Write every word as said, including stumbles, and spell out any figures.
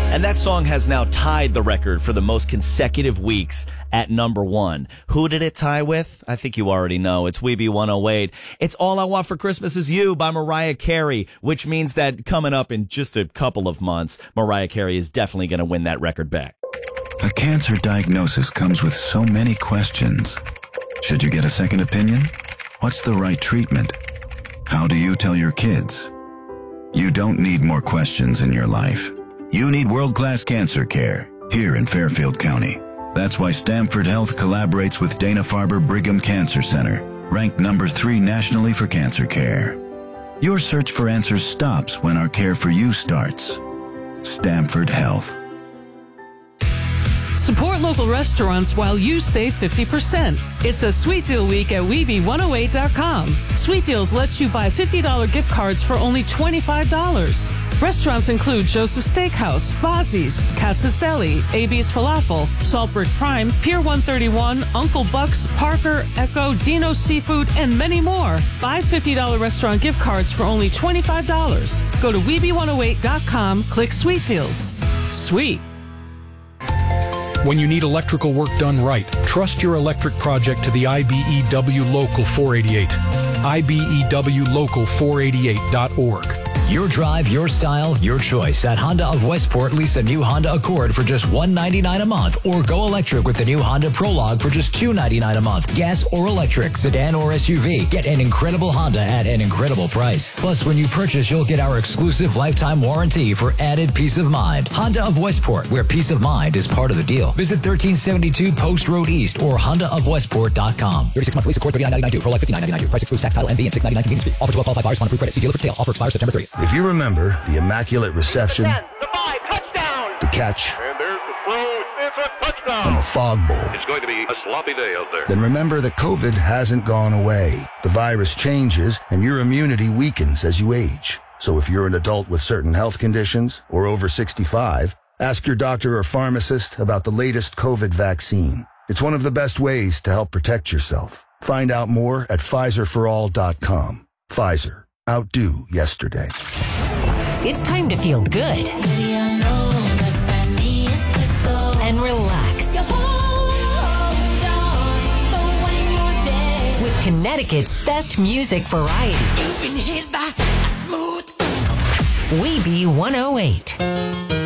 And that song has now tied the record for the most consecutive weeks at number one. Who did it tie with? I think you already know. It's Weeby one oh eight. It's All I Want for Christmas Is You by Mariah Carey, which means that coming up in just a couple of months, Mariah Carey is definitely going to win that record back. A cancer diagnosis comes with so many questions. Should you get a second opinion? What's the right treatment? How do you tell your kids? You don't need more questions in your life. You need world-class cancer care here in Fairfield County. That's why Stamford Health collaborates with Dana-Farber Brigham Cancer Center, ranked number three nationally for cancer care. Your search for answers stops when our care for you starts. Stamford Health. Support local restaurants while you save fifty percent. It's a Sweet Deal Week at Weeby one oh eight dot com. Sweet Deals lets you buy fifty dollars gift cards for only twenty-five dollars. Restaurants include Joseph's Steakhouse, Bozzi's, Katz's Deli, A B's Falafel, Saltbrick Prime, Pier one thirty-one, Uncle Buck's, Parker, Echo, Dino's Seafood, and many more. Buy fifty dollars restaurant gift cards for only twenty-five dollars. Go to Weeby one oh eight dot com, click Sweet Deals. Sweet. When you need electrical work done right, trust your electric project to the I B E W Local four eighty-eight. I B E W Local four eighty-eight dot org. Your drive, your style, your choice. At Honda of Westport, lease a new Honda Accord for just one hundred ninety-nine dollars a month, or go electric with the new Honda Prologue for just two hundred ninety-nine dollars a month. Gas or electric, sedan or S U V. Get an incredible Honda at an incredible price. Plus, when you purchase, you'll get our exclusive lifetime warranty for added peace of mind. Honda of Westport, where peace of mind is part of the deal. Visit thirteen seventy-two Post Road East or honda of westport dot com. thirty-six month lease Accord thirty-nine ninety-nine due. Prologue fifty-nine ninety-nine due. Price excludes tax, title, M V, and six ninety-nine convenience fees. Offer to all qualified buyers on approved credit. See dealer for detail. Offer expires September thirtieth. If you remember the Immaculate Reception, ten, the five, touchdown. The catch, And there's the throw. It's a touchdown. and the Fog Bowl, It's going to be a sloppy day out there. then remember that COVID hasn't gone away. The virus changes, and your immunity weakens as you age. So if you're an adult with certain health conditions or over sixty-five, ask your doctor or pharmacist about the latest COVID vaccine. It's one of the best ways to help protect yourself. Find out more at Pfizer for all dot com. Pfizer. Outdo yesterday. It's time to feel good and relax with Connecticut's best music variety. You've been hit by a smooth Weeby one oh eight.